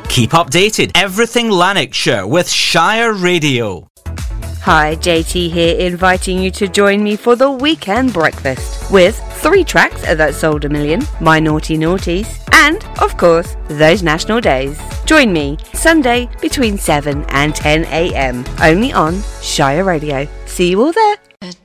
Keep updated. Everything Lanarkshire with Shire Radio. Hi, JT here, inviting you to join me for the weekend breakfast with 3 tracks that sold 1 million, My Naughty Naughties, and, of course, those national days. Join me Sunday between 7 and 10 a.m. only on Shire Radio. See you all there.